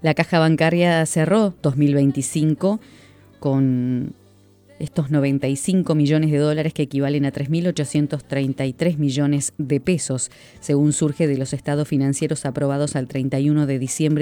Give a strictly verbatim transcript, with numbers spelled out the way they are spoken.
La caja bancaria cerró dos mil veinticinco con estos noventa y cinco millones de dólares que equivalen a tres mil ochocientos treinta y tres millones de pesos, según surge de los estados financieros aprobados al treinta y uno de diciembre